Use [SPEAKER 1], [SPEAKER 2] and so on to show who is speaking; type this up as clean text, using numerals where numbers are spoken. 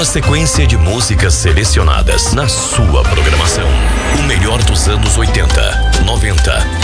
[SPEAKER 1] Uma sequência de músicas selecionadas na sua programação. O melhor dos anos 80, 90